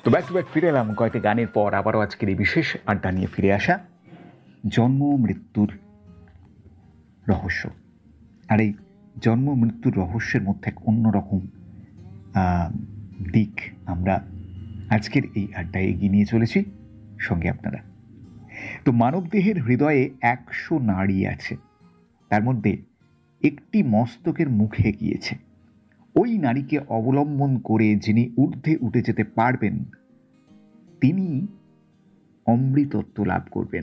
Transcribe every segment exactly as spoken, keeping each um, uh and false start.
তো back to back ফিরে এলাম কয়েকটি গানের পর, আবারও আজকের এই বিশেষ আড্ডা নিয়ে ফিরে আসা। জন্ম মৃত্যুর রহস্য, আর এই জন্ম মৃত্যুর রহস্যের মধ্যে এক অন্যরকম দিক আমরা আজকের এই আড্ডায় এগিয়ে নিয়ে চলেছি সঙ্গে আপনারা। তো মানবদেহের হৃদয়ে একশো নাড়ি আছে, তার মধ্যে একটি মস্তকের মুখে গিয়েছে। ওই নারীকে অবলম্বন করে যিনি ঊর্ধ্বে উঠে যেতে পারবেন তিনি অমৃতত্ব লাভ করবেন।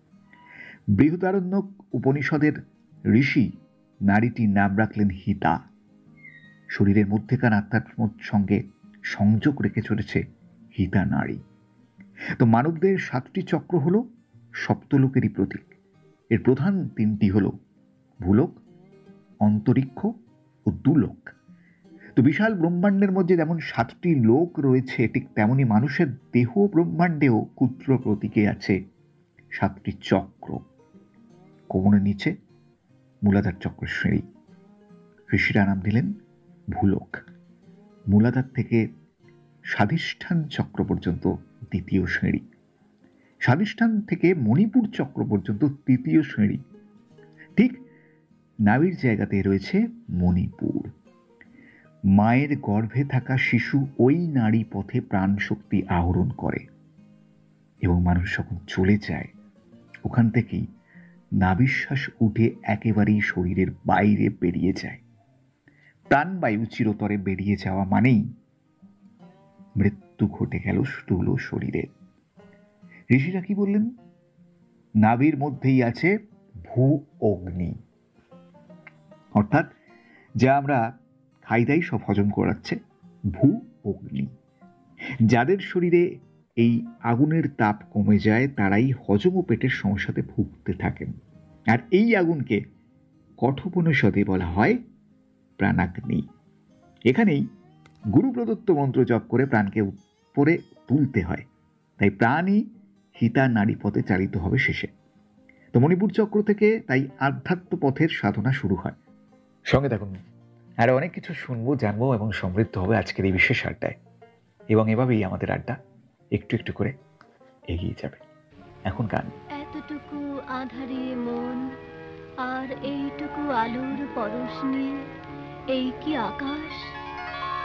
বৃহদারণ্যক উপনিষদের ঋষি নারীটির নাম রাখলেন হিতা। শরীরের মধ্যেকার আত্মার সঙ্গে সংযোগ রেখে চলেছে হিতা নারী। তো মানবদের সাতটি চক্র হল সপ্তলোকেরই প্রতীক। এর প্রধান তিনটি হল ভূলোক, অন্তরিক্ষ ও দুলোক। তো বিশাল ব্রহ্মাণ্ডের মধ্যে যেমন সাতটি লোক রয়েছে, ঠিক তেমনি মানুষের দেহ ব্রহ্মাণ্ডেও ক্ষুদ্র প্রতীকে আছে সাতটি চক্র। কোমরের নিচে মূলাধার চক্র শ্রেণী, ঋষিরা নাম দিলেন ভূলোক। মূলাধার থেকে স্বাধিষ্ঠান চক্র পর্যন্ত দ্বিতীয় শ্রেণী, স্বাধিষ্ঠান থেকে মণিপুর চক্র পর্যন্ত তৃতীয় শ্রেণী। ঠিক নাভির জায়গাতে রয়েছে মণিপুর। মায়ের গর্ভে থাকা শিশু ওই নারী পথে প্রাণ শক্তি আহরণ করে এবং মানুষ যখন চলে যায় ওখান থেকেই নাভিশ্বাস উঠে একেবারেই শরীরের বাইরে বেরিয়ে যায়। প্রাণবায়ু চিরতরে বেরিয়ে যাওয়া মানেই মৃত্যু ঘটে গেল স্থূল শরীরে। ঋষিরা কি বললেন? নাভির মধ্যেই আছে ভূ অগ্নি, অর্থাৎ যা আমরা খাই দাই সব হজম করাচ্ছে ভূ অগ্নি। যাদের শরীরে এই আগুনের তাপ কমে যায় তারাই হজম ও পেটের সমস্যাতে ভুগতে থাকেন। আর এই আগুনকে কঠোপনিষদে বলা হয় প্রাণাগ্নি। এখানেই গুরু প্রদত্ত মন্ত্র জপ করে প্রাণকে উপরে তুলতে হয়। তাই প্রাণই হিতা নারী পথে চালিত হবে শেষে। তো মণিপুর চক্র থেকে তাই আধ্যাত্ম পথের সাধনা শুরু হয়। সঙ্গে থাকুন, আরো অনেক কিছু শুনবো, জানবো এবং সমৃদ্ধ হবে আজকের এই বিশেষ আড্ডায়। এবং এভাবেই আমাদের আড্ডা একটু একটু করে এগিয়ে যাবে। এখন গান। এতটুকু আধারে মন আর এইটুকু আলোর পরশ নিয়ে এই কি আকাশ?